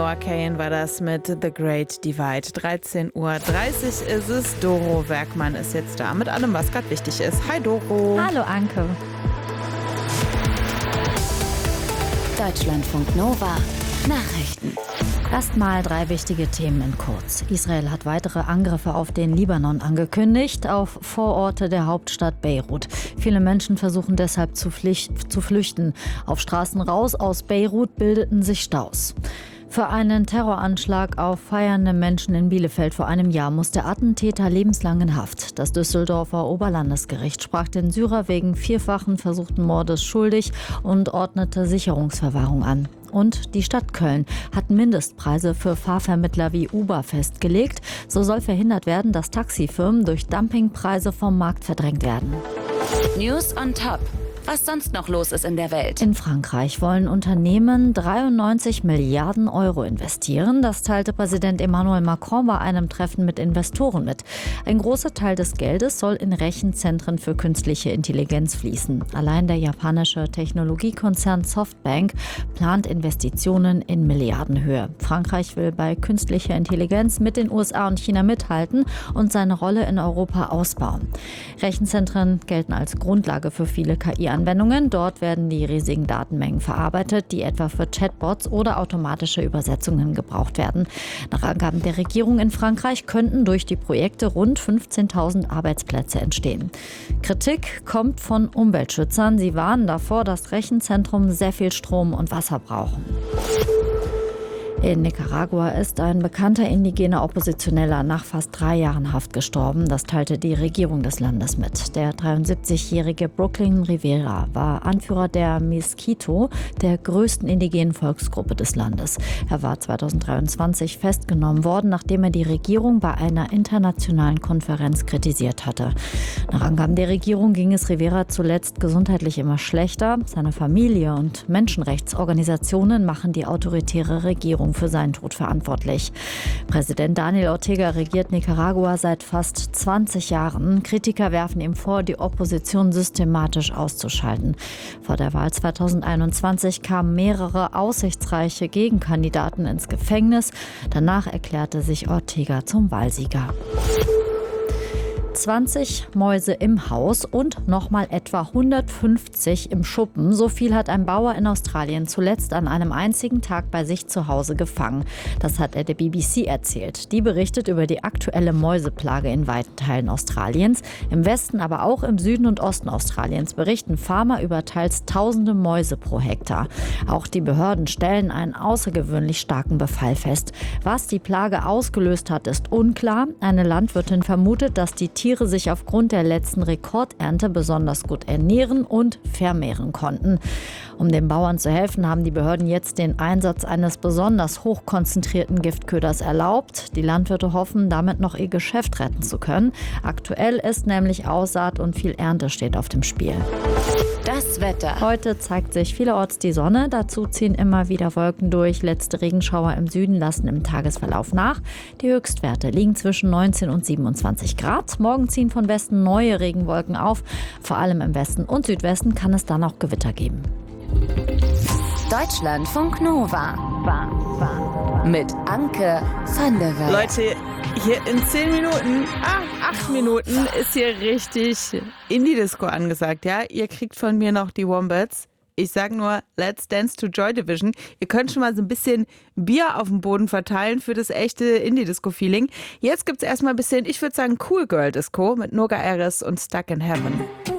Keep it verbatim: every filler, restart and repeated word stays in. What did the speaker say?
Noah Kahan war das mit The Great Divide. dreizehn Uhr dreißig ist es. Doro Werkmann ist jetzt da mit allem, was gerade wichtig ist. Hi Doro. Hallo Anke. Deutschlandfunk Nova Nachrichten. Erstmal drei wichtige Themen in kurz. Israel hat weitere Angriffe auf den Libanon angekündigt, auf Vororte der Hauptstadt Beirut. Viele Menschen versuchen deshalb zu, Pflicht, zu flüchten. Auf Straßen raus aus Beirut bildeten sich Staus. Für einen Terroranschlag auf feiernde Menschen in Bielefeld vor einem Jahr muss der Attentäter lebenslang in Haft. Das Düsseldorfer Oberlandesgericht sprach den Syrer wegen vierfachen versuchten Mordes schuldig und ordnete Sicherungsverwahrung an. Und die Stadt Köln hat Mindestpreise für Fahrvermittler wie Uber festgelegt. So soll verhindert werden, dass Taxifirmen durch Dumpingpreise vom Markt verdrängt werden. News on Top. Was sonst noch los ist in der Welt. In Frankreich wollen Unternehmen dreiundneunzig Milliarden Euro investieren. Das teilte Präsident Emmanuel Macron bei einem Treffen mit Investoren mit. Ein großer Teil des Geldes soll in Rechenzentren für künstliche Intelligenz fließen. Allein der japanische Technologiekonzern Softbank plant Investitionen in Milliardenhöhe. Frankreich will bei künstlicher Intelligenz mit den U S A und China mithalten und seine Rolle in Europa ausbauen. Rechenzentren gelten als Grundlage für viele K I Anwendungen. Dort werden die riesigen Datenmengen verarbeitet, die etwa für Chatbots oder automatische Übersetzungen gebraucht werden. Nach Angaben der Regierung in Frankreich könnten durch die Projekte rund fünfzehntausend Arbeitsplätze entstehen. Kritik kommt von Umweltschützern. Sie warnen davor, dass Rechenzentren sehr viel Strom und Wasser brauchen. In Nicaragua ist ein bekannter indigener Oppositioneller nach fast drei Jahren Haft gestorben. Das teilte die Regierung des Landes mit. Der dreiundsiebzigjährige Brooklyn Rivera war Anführer der Miskito, der größten indigenen Volksgruppe des Landes. Er war zweitausenddreiundzwanzig festgenommen worden, nachdem er die Regierung bei einer internationalen Konferenz kritisiert hatte. Nach Angaben der Regierung ging es Rivera zuletzt gesundheitlich immer schlechter. Seine Familie und Menschenrechtsorganisationen machen die autoritäre Regierung für seinen Tod verantwortlich. Präsident Daniel Ortega regiert Nicaragua seit fast zwanzig Jahren. Kritiker werfen ihm vor, die Opposition systematisch auszuschalten. Vor der Wahl zweitausendeinundzwanzig kamen mehrere aussichtsreiche Gegenkandidaten ins Gefängnis. Danach erklärte sich Ortega zum Wahlsieger. zwanzig Mäuse im Haus und nochmal etwa hundertfünfzig im Schuppen. So viel hat ein Bauer in Australien zuletzt an einem einzigen Tag bei sich zu Hause gefangen. Das hat er der B B C erzählt. Die berichtet über die aktuelle Mäuseplage in weiten Teilen Australiens. Im Westen, aber auch im Süden und Osten Australiens berichten Farmer über teils tausende Mäuse pro Hektar. Auch die Behörden stellen einen außergewöhnlich starken Befall fest. Was die Plage ausgelöst hat, ist unklar. Eine Landwirtin vermutet, dass die Tiere sich aufgrund der letzten Rekordernte besonders gut ernähren und vermehren konnten. Um den Bauern zu helfen, haben die Behörden jetzt den Einsatz eines besonders hochkonzentrierten Giftköders erlaubt. Die Landwirte hoffen, damit noch ihr Geschäft retten zu können. Aktuell ist nämlich Aussaat und viel Ernte steht auf dem Spiel. Das Wetter. Heute zeigt sich vielerorts die Sonne. Dazu ziehen immer wieder Wolken durch. Letzte Regenschauer im Süden lassen im Tagesverlauf nach. Die Höchstwerte liegen zwischen neunzehn und siebenundzwanzig Grad. Morgen ziehen von Westen neue Regenwolken auf. Vor allem im Westen und Südwesten kann es dann auch Gewitter geben. Deutschlandfunk Nova. Mit Anke van der Werf. Leute, hier in zehn Minuten, ah, acht Minuten ist hier richtig Indie-Disco angesagt, ja? Ihr kriegt von mir noch die Wombats. Ich sag nur, let's dance to Joy Division. Ihr könnt schon mal so ein bisschen Bier auf dem Boden verteilen für das echte Indie-Disco-Feeling. Jetzt gibt's erstmal ein bisschen, ich würde sagen, Cool Girl Disco mit Noga Eres und Stuck in Heaven.